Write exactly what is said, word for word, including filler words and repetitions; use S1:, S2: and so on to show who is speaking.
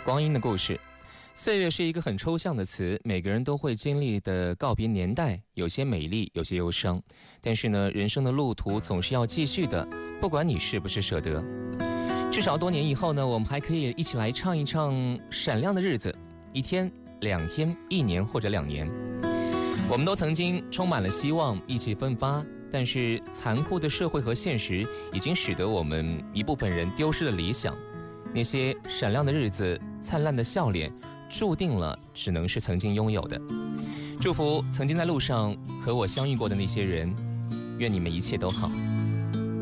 S1: 光阴的故事。岁月是一个很抽象的词，每个人都会经历的告别年代，有些美丽，有些忧伤。但是呢，人生的路途总是要继续的，不管你是不是舍得。至少多年以后呢，我们还可以一起来唱一唱《闪亮的日子》，一天、两天、一年或者两年。我们都曾经充满了希望，意气奋发，但是残酷的社会和现实已经使得我们一部分人丢失了理想。那些闪亮的日子，灿烂的笑脸，注定了只能是曾经拥有的。祝福曾经在路上和我相遇过的那些人，愿你们一切都好。